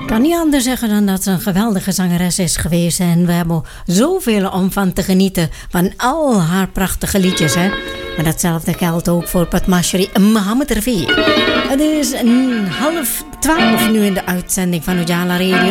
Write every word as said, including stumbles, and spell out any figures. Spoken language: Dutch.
kan niet anders zeggen dan dat ze een geweldige zangeres is geweest. En we hebben zoveel om van te genieten van al haar prachtige liedjes. Hè? Maar datzelfde geldt ook voor Padmashree Mohammed Rafi. Het is een half twaalf nu in de uitzending van Ujala Radio.